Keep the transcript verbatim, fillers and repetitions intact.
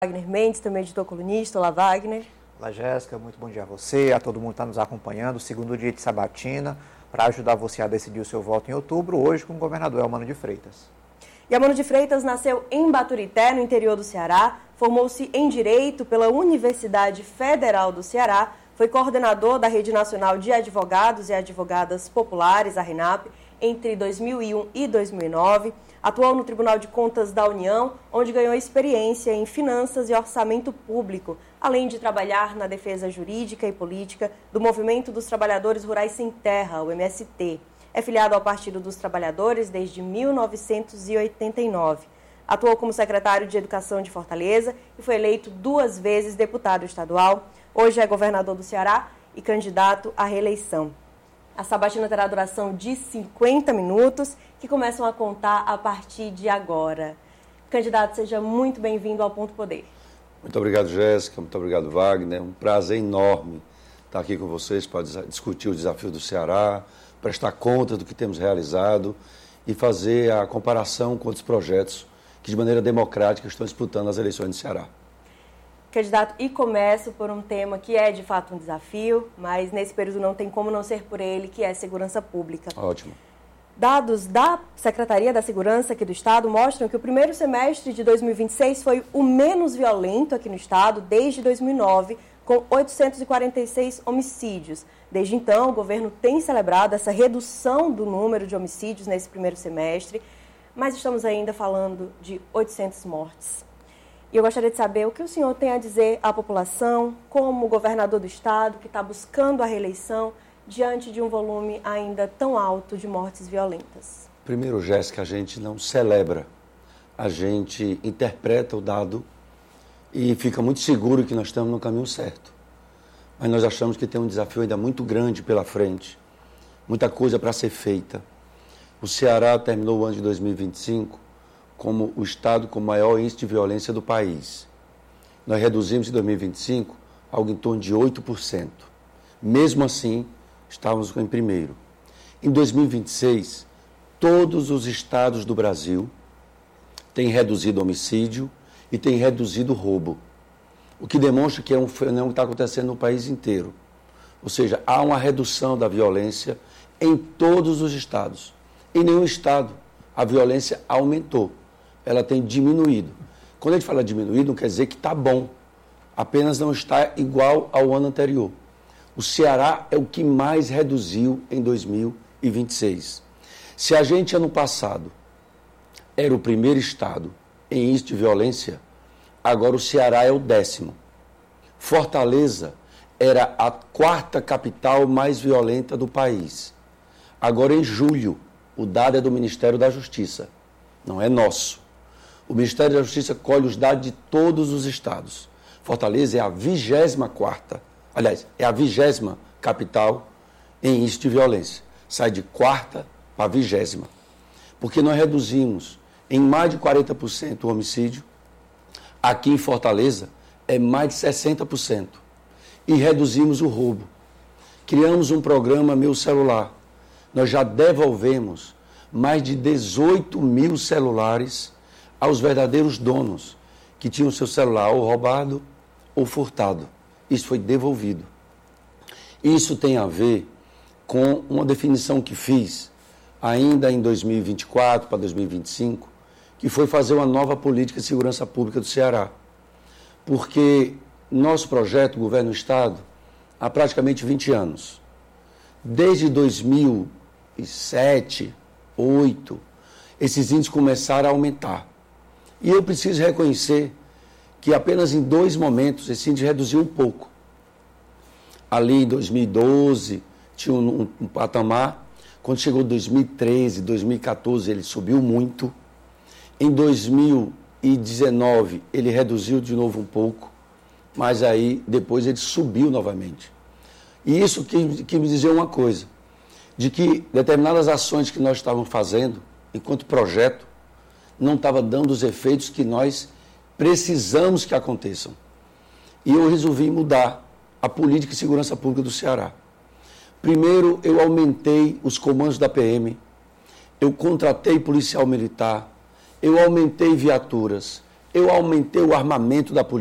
Wagner Mendes, também editor colunista. Olá, Wagner. Olá, Jéssica. Muito bom dia a você, a todo mundo que está nos acompanhando. Segundo dia de sabatina, para ajudar você a decidir o seu voto em outubro, hoje com o governador Eumano de Freitas. E Eumano de Freitas nasceu em Baturité, no interior do Ceará, formou-se em Direito pela Universidade Federal do Ceará, foi coordenador da Rede Nacional de Advogados e Advogadas Populares, a RENAP, entre dois mil e um e dois mil e nove, atuou no Tribunal de Contas da União, onde ganhou experiência em finanças e orçamento público, além de trabalhar na defesa jurídica e política do Movimento dos Trabalhadores Rurais Sem Terra, o M S T. É filiado ao Partido dos Trabalhadores desde mil novecentos e oitenta e nove. Atuou como secretário de Educação de Fortaleza e foi eleito duas vezes deputado estadual. Hoje é governador do Ceará e candidato à reeleição. A sabatina terá duração de cinquenta minutos, que começam a contar a partir de agora. Candidato, seja muito bem-vindo ao Ponto Poder. Muito obrigado, Jéssica. Muito obrigado, Wagner. É um prazer enorme estar aqui com vocês para discutir o desafio do Ceará, prestar conta do que temos realizado e fazer a comparação com outros projetos que, de maneira democrática, estão disputando as eleições do Ceará. Candidato, e começo por um tema que é, de fato, um desafio, mas nesse período não tem como não ser por ele, que é segurança pública. Ótimo. Dados da Secretaria da Segurança aqui do Estado mostram que o primeiro semestre de dois mil e vinte e seis foi o menos violento aqui no Estado desde dois mil e nove, com oitocentos e quarenta e seis homicídios. Desde então, o governo tem celebrado essa redução do número de homicídios nesse primeiro semestre, mas estamos ainda falando de oitocentas mortes. E eu gostaria de saber o que o senhor tem a dizer à população, como governador do Estado, que está buscando a reeleição, diante de um volume ainda tão alto de mortes violentas. Primeiro, Jéssica, a gente não celebra, a gente interpreta o dado e fica muito seguro que nós estamos no caminho certo. Mas nós achamos que tem um desafio ainda muito grande pela frente, muita coisa para ser feita. O Ceará terminou o ano de dois mil e vinte e cinco como o estado com maior índice de violência do país. Nós reduzimos em dois mil e vinte e cinco algo em torno de oito por cento. Mesmo assim, estávamos em primeiro. Em dois mil e vinte e seis, todos os estados do Brasil têm reduzido homicídio e têm reduzido roubo, o que demonstra que é um fenômeno que está acontecendo no país inteiro. Ou seja, há uma redução da violência em todos os estados. Em nenhum estado a violência aumentou, ela tem diminuído. Quando a gente fala diminuído, não quer dizer que está bom, apenas não está igual ao ano anterior. O Ceará é o que mais reduziu em dois mil e vinte e seis. Se a gente, ano passado, era o primeiro estado em índice de violência, agora o Ceará é o décimo. Fortaleza era a quarta capital mais violenta do país. Agora, em julho, o dado é do Ministério da Justiça, não é nosso. O Ministério da Justiça colhe os dados de todos os estados. Fortaleza é a vigésima quarta, aliás, é a vigésima capital em índice de violência. Sai de quarta para vigésima. Porque nós reduzimos em mais de quarenta por cento o homicídio. Aqui em Fortaleza é mais de sessenta por cento. E reduzimos o roubo. Criamos um programa Meu Celular. Nós já devolvemos mais de dezoito mil celulares aos verdadeiros donos que tinham seu celular ou roubado ou furtado. Isso foi devolvido. Isso tem a ver com uma definição que fiz ainda em dois mil e vinte e quatro para dois mil e vinte e cinco, que foi fazer uma nova política de segurança pública do Ceará. Porque nosso projeto, Governo do Estado, há praticamente vinte anos. Desde dois mil e sete, dois mil e oito, esses índices começaram a aumentar. E eu preciso reconhecer que apenas em dois momentos esse índice reduziu um pouco. Ali em dois mil e doze tinha um, um, um patamar, quando chegou dois mil e treze, dois mil e quatorze ele subiu muito. Em dois mil e dezenove ele reduziu de novo um pouco, mas aí depois ele subiu novamente. E isso que, que me dizer uma coisa, de que determinadas ações que nós estávamos fazendo, enquanto projeto, não estava dando os efeitos que nós precisamos que aconteçam. E eu resolvi mudar a política de segurança pública do Ceará. Primeiro, eu aumentei os comandos da P M, eu contratei policial militar, eu aumentei viaturas, eu aumentei o armamento da polícia.